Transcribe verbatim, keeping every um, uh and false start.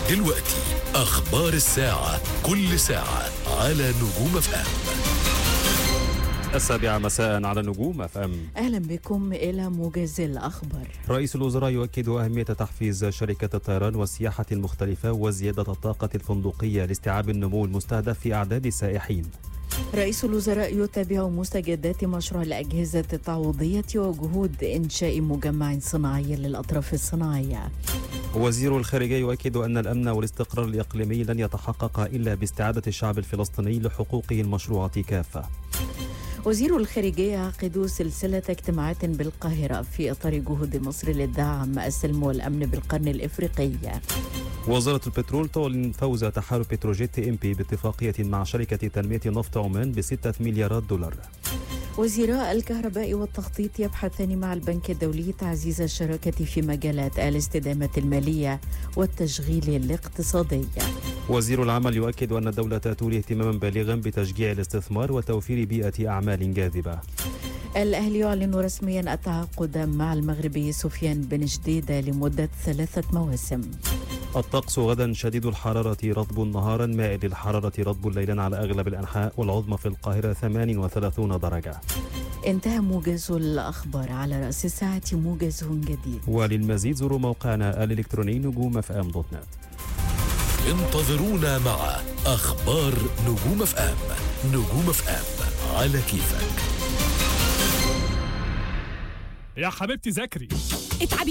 دلوقتي أخبار الساعة، كل ساعة على نجوم اف ام. السابعة مساء على نجوم اف ام. أهلا بكم إلى موجز الأخبار. رئيس الوزراء يؤكد أهمية تحفيز شركة الطيران والسياحة المختلفة وزيادة الطاقة الفندقية لاستيعاب النمو المستهدف في أعداد السائحين. رئيس الوزراء يتابع مستجدات مشروع الأجهزة التعويضية وجهود إنشاء مجمع صناعي للأطراف الصناعية. وزير الخارجية يؤكد أن الأمن والاستقرار الإقليمي لن يتحقق إلا باستعادة الشعب الفلسطيني لحقوقه المشروعة كافة. وزير الخارجية يعقد سلسلة اجتماعات بالقاهرة في إطار جهود مصر للدعم السلم والأمن بالقرن الإفريقي. وزارة البترول تعلن فوز تحالف بتروجيت ام بي باتفاقية مع شركة تنمية نفط عمان بستة مليارات دولار. وزيراء الكهرباء والتخطيط يبحثان مع البنك الدولي تعزيز الشراكة في مجالات الاستدامة المالية والتشغيل الاقتصادي. وزير العمل يؤكد أن الدولة تولي اهتماما بالغا بتشجيع الاستثمار وتوفير بيئة أعمال جاذبة. الأهلي يعلن رسميا التعاقد مع المغربي سفيان بن جديدة لمدة ثلاثة مواسم. الطقس غدا شديد الحرارة رطب نهارا، مائل الحرارة رطب ليلا على أغلب الأنحاء، والعظمى في القاهرة ثمانية وثلاثين درجة. انتهى موجز الأخبار، على رأس الساعة موجز جديد. وللمزيد زوروا موقعنا الإلكتروني نجوم اف ام دوت نت. انتظرونا مع أخبار نجوم اف ام. نجوم اف ام على كيفك. يا حبيبتي ذاكري. اتعبي